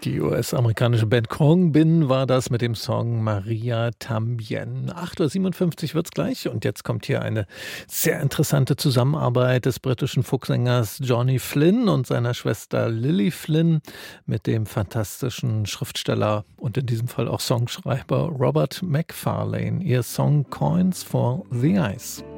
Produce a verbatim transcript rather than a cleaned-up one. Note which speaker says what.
Speaker 1: Die U S-amerikanische Band Khruangbin war das mit dem Song Maria Tambien. acht Uhr siebenundfünfzig wird's gleich und jetzt kommt hier eine sehr interessante Zusammenarbeit des britischen Folksängers Johnny Flynn und seiner Schwester Lily Flynn mit dem fantastischen Schriftsteller und in diesem Fall auch Songschreiber Robert Macfarlane. Ihr Song Coins for the Eyes.